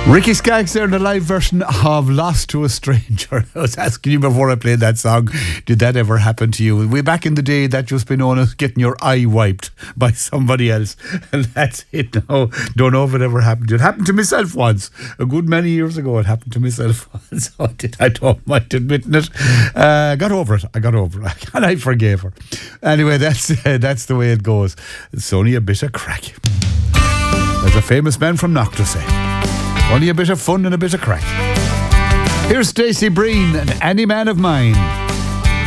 Ricky Skaggs there in the live version of Lost to a Stranger. I was asking you before I played that song, did that ever happen to you? Way back in the day, that just been known as getting your eye wiped by somebody else. And that's it now. Don't know if it ever happened. It happened to myself once. A good many years ago, it happened to myself once. So I don't mind admitting it. I got over it. And I forgave her. Anyway, that's the way it goes. It's only a bit of crack. There's a famous man from Knock to say. Only a bit of fun and a bit of crack. Here's Stacey Breen and Any Man of Mine.